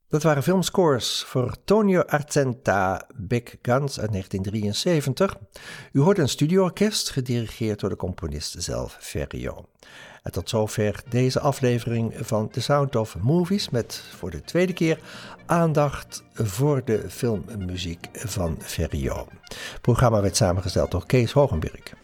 Dat waren filmscores voor Tonio Argenta, Big Guns uit 1973. U hoorde een studioorkest, gedirigeerd door de componist zelf, Ferrio. En tot zover deze aflevering van The Sound of Movies met voor de tweede keer aandacht voor de filmmuziek van Ferrio. Het programma werd samengesteld door Kees Hogenberg.